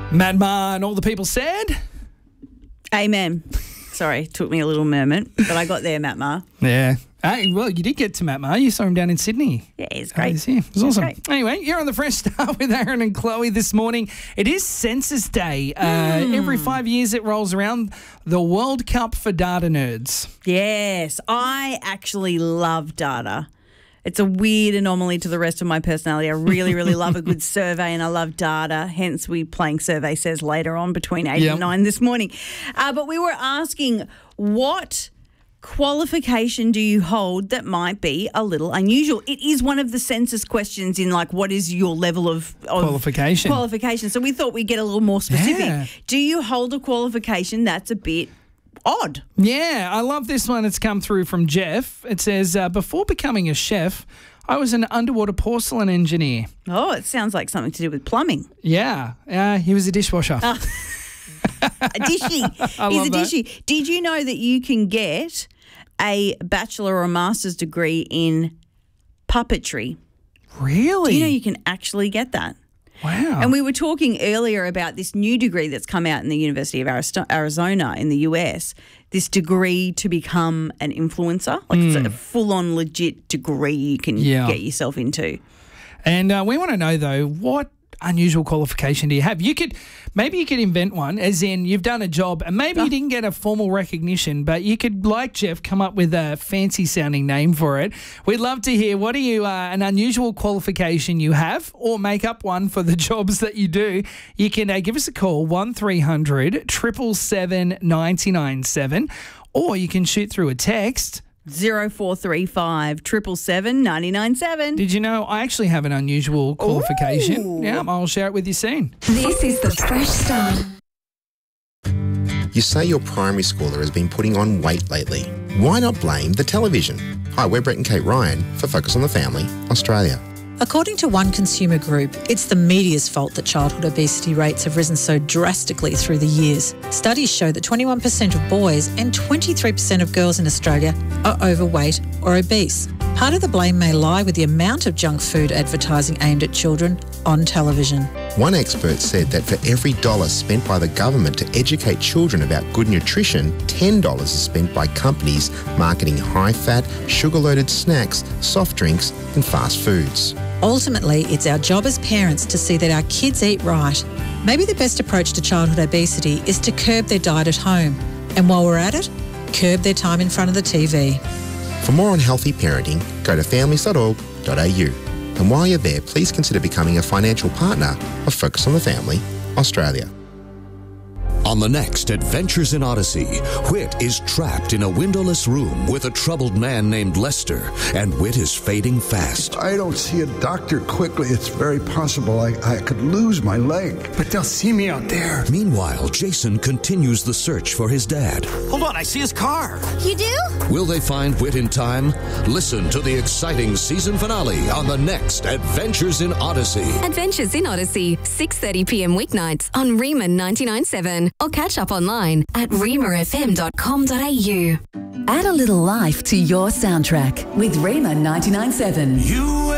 Matt Ma and all the people said. Amen. Sorry, took me a little moment, but I got there, Matt Ma. Yeah. Hey, well, you did get to Matt Ma. You saw him down in Sydney. Yeah, he's great. He's here. It was awesome. Great. Anyway, you're on the Fresh Start with Aaron and Chloe this morning. It is Census Day. Every 5 years it rolls around. The World Cup for data nerds. Yes, I actually love data. It's a weird anomaly to the rest of my personality. I really, really love a good survey and I love data. Hence, we playing Survey Says later on between 8 and 9 this morning. But we were asking, what qualification do you hold that might be a little unusual? It is one of the census questions in like, what is your level of qualification? So we thought we'd get a little more specific. Yeah. Do you hold a qualification that's a bit odd? Yeah, I love this one. It's come through from Jeff. It says, before becoming a chef, I was an underwater porcelain engineer. Oh, it sounds like something to do with plumbing. Yeah, he was a dishwasher. A dishy. He's a dishy. Did you know that you can get a bachelor or a master's degree in puppetry? Really? Do you know you can actually get that? Wow. And we were talking earlier about this new degree that's come out in the University of Arizona in the US, this degree to become an influencer. Like it's a full-on legit degree you can get yourself into. And we want to know, though, what unusual qualification do you have? Maybe you could invent one, as in you've done a job and maybe you didn't get a formal recognition, but you could, like Jeff, come up with a fancy sounding name for it. We'd love to hear what are you an unusual qualification you have, or make up one for the jobs that you do. You can give us a call 1300 777 997, or you can shoot through a text 0435 777 997. Did you know I actually have an unusual qualification? Ooh. Yeah, I'll share it with you soon. This is the Fresh Start. You say your primary schooler has been putting on weight lately. Why not blame the television? Hi, we're Brett and Kate Ryan for Focus on the Family, Australia. According to one consumer group, it's the media's fault that childhood obesity rates have risen so drastically through the years. Studies show that 21% of boys and 23% of girls in Australia are overweight or obese. Part of the blame may lie with the amount of junk food advertising aimed at children on television. One expert said that for every dollar spent by the government to educate children about good nutrition, $10 is spent by companies marketing high-fat, sugar-loaded snacks, soft drinks and fast foods. Ultimately, it's our job as parents to see that our kids eat right. Maybe the best approach to childhood obesity is to curb their diet at home. And while we're at it, curb their time in front of the TV. For more on healthy parenting, go to families.org.au. And while you're there, please consider becoming a financial partner of Focus on the Family, Australia. On the next Adventures in Odyssey, Whit is trapped in a windowless room with a troubled man named Lester, and Whit is fading fast. I don't see a doctor quickly. It's very possible I could lose my leg. But they'll see me out there. Meanwhile, Jason continues the search for his dad. Hold on, I see his car. You do? Will they find Whit in time? Listen to the exciting season finale on the next Adventures in Odyssey. Adventures in Odyssey, 6:30 p.m. weeknights on Riemann 99.7, or catch up online at reamerfm.com.au. Add a little life to your soundtrack with Riemann 99.7.